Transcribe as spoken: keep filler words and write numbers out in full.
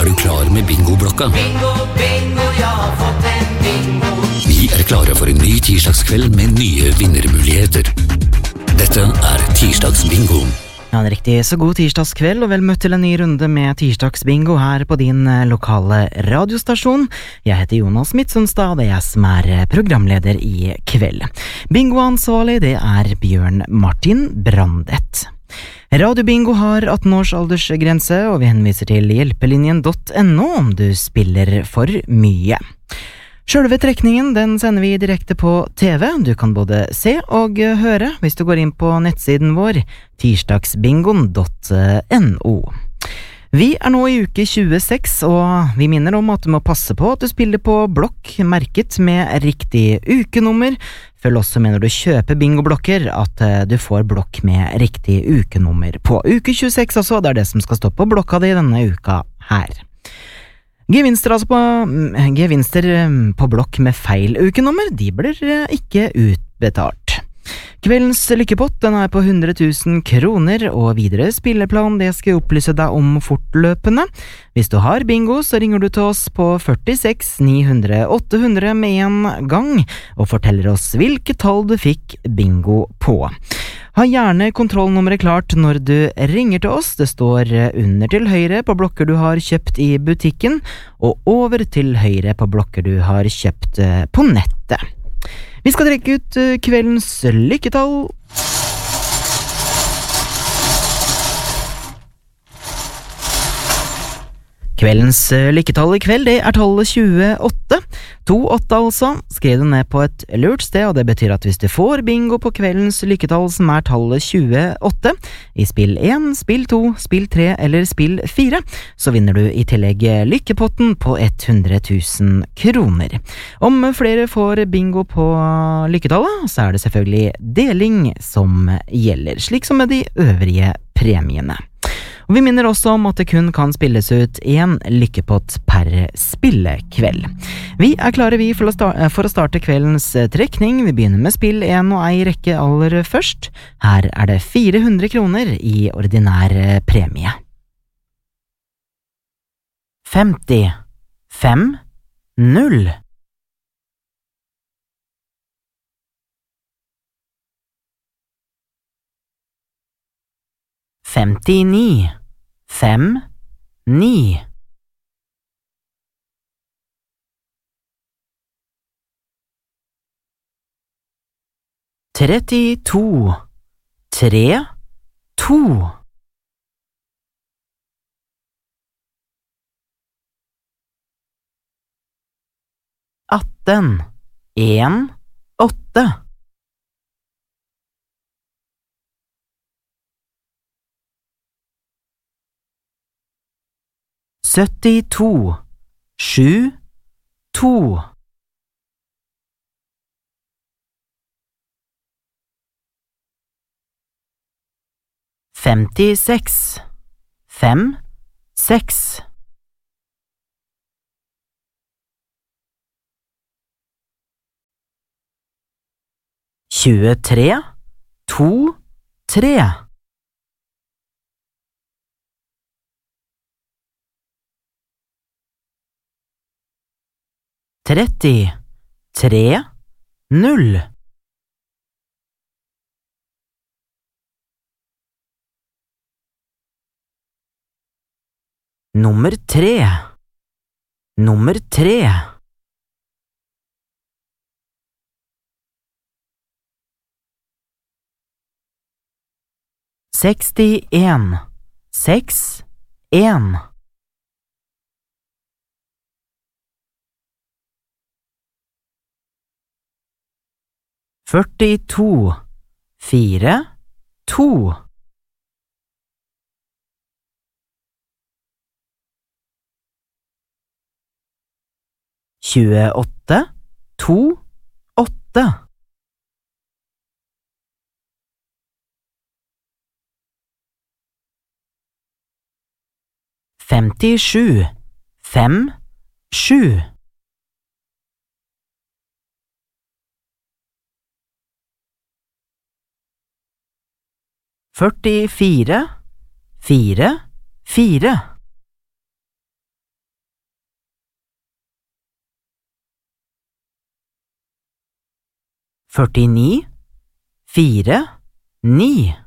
Er du klar med bingoblokka? Bingo, bingo, jeg har fått en bingo. Vi er klare for en ny tirsdagskveld med nye vinnermuligheter. Dette er tirsdagsbingo. Ja, en riktig så god tirsdagskveld, og vel møtt til en ny runde med tirsdagsbingo her på din lokale radiostasjon. Jeg heter Jonas Midtsundstad, og det er jeg som er programleder i kveld. Bingoansvarlig, det er Bjørn Martin Brandet. Radiobingo har atten års aldersgrense, og vi henviser til hjelpelinjen punktum no om du spiller for mye. Selve trekningen den sender vi direkte på T V. Du kan både se og høre hvis du går inn på nettsiden vår tirsdagsbingoen punktum no. Vi er nå i uke tjueseks, og vi minner om at du må passe på at du spiller på blokk merket med riktig ukenummer. Følg også med når du kjøper bingoblokker at du får blokk med riktig ukenummer på uke tjueseks også. Det er det som skal stå på blokka di denne uka her. Gevinster, altså på, gevinster på blokk med feil ukenummer, de blir ikke utbetalt. Kveldens lykkepott den er på hundre tusen kroner, og videre spilleplan det skal jeg opplyse deg om fortløpende. Hvis du har bingo, så ringer du til oss på førtiseks ni hundre åtte hundre med en gang, og forteller oss hvilke tall du fikk bingo på. Ha gjerne kontrollnummeret klart når du ringer til oss. Det står under til høyre på blokker du har kjøpt i butikken, og over til høyre på blokker du har kjøpt på nettet. Vi skal trekke ut kveldens lykketall. Kveldens lykketall i kveld, det er tallet tjueåtte. to åtte altså. Skriv det ned på et lurt sted, og det betyr at hvis du får bingo på kveldens lykketall som er tallet tjueåtte, i spill én, spill to, spill tre eller spill fire, så vinner du i tillegg lykkepotten på hundre tusen kroner. Om flere får bingo på lykketallet, så er det selvfølgelig deling som gjelder, slik som med de øvrige premiene. Og vi minner også om at det kun kan spilles ut en lykkepott per spillekveld. Vi er klare vi for å, starte, for å starte kveldens trekning. Vi begynner med spill én og ei rekke aller først. Her er det fire hundre kroner i ordinær premie. femti, fem, null. Femtini, fem, ni. Trettito, tre, to. Atten, en, åtte. Syttito, sju, to. Femtiseks, fem, seks. Tjuetre, to, tre. Tretti, tre, null. Nummer tre. Nummer tre. Sekstien, seks, en. Førtito, fire, to. Tjueåtte, to, åtte. Femtisju, fem, sju. Førtifire, fire, fire. førtini, fire, ni.